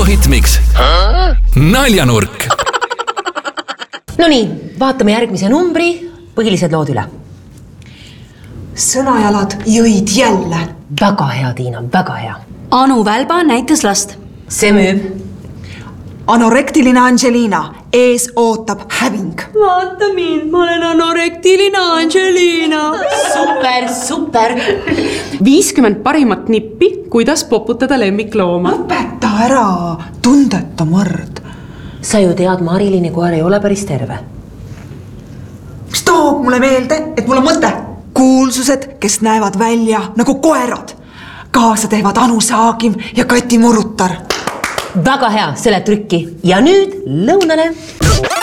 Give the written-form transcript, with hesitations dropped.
Hitmix. Naljanurk. No nii, vaatame järgmise numbri, põhilised lood üle. Sõnajalad jõid jälle. Väga hea, Tiina, väga hea. Anu Välba näitas last. See müüb. Anorektiline Angelina, ees ootab häving. Vaata mind, ma olen anorektiline Angelina. Super. 50 parimat nippi, kuidas poputada lemmiklooma. Lõpeta ära, tundetu mord. Sa ju tead, Marilini koer ei ole päris terve. Mis toob mulle meelde, et mul on mõte? Kuulsused, kes näevad välja nagu koerad. Kaasa teevad Anu Saagim ja Kati Murutar. Väga hea, selle trükki. Ja nüüd lõunale.